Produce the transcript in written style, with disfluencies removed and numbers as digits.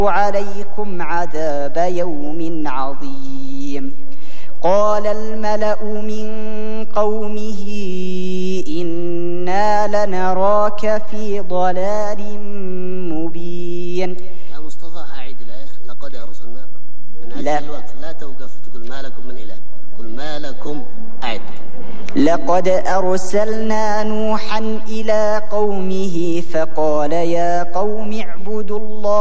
عليكم عذاب يوم عظيم قال الملأ من قومه إنا لنراك في ضلال مبين. يا مصطفى أعيد الآية. لقد أرسلنا من أجل الوقت لا توقف تقول ما لكم من إله، قل ما لكم. أعد. لقد أرسلنا نوحا إلى قومه فقال يا قوم اعبدوا الله